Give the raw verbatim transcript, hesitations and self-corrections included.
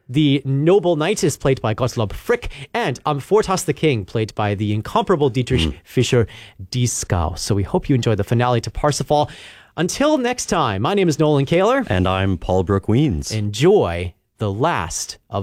the Noble Knight is played by Gottlob Frick, and Amfortas the King, played by the incomparable Dietrich mm. Fischer-Dieskau. So we hope you enjoy the finale to Parsifal. Until next time, my name is Nolan Kaler. And I'm Paul Brooke-Weens. Enjoy the last of